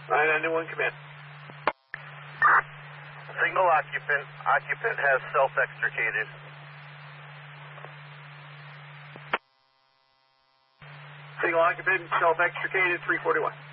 991, come in. Signal occupant. Occupant has self-extricated. Signal occupant, self-extricated, 341.